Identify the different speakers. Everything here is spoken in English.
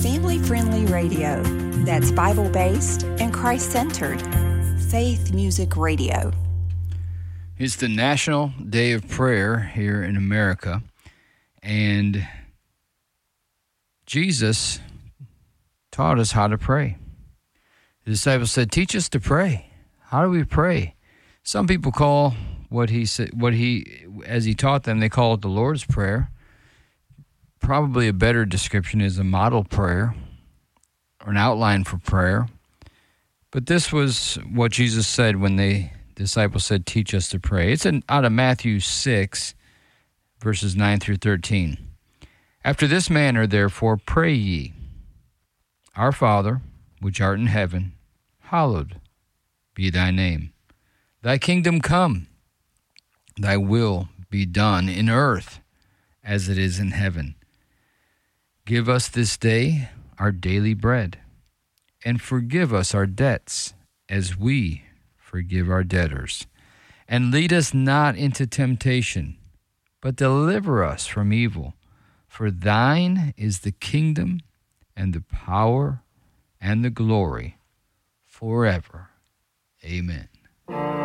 Speaker 1: family-friendly radio that's Bible-based and Christ-centered. Faith Music Radio.
Speaker 2: It's the National Day of Prayer here in America, and Jesus taught us how to pray. The disciples said, "Teach us to pray." How do we pray? Some people call as he taught them, they call it the Lord's Prayer. Probably a better description is a model prayer or an outline for prayer. But this was what Jesus said when the disciples said, "Teach us to pray." It's out of Matthew 6, verses 9 through 13. "After this manner, therefore, pray ye, Our Father, which art in heaven, hallowed be thy name. Thy kingdom come, thy will be done in earth as it is in heaven. Give us this day our daily bread, and forgive us our debts as we forgive our debtors. And lead us not into temptation, but deliver us from evil. For thine is the kingdom and the power and the glory forever. Amen."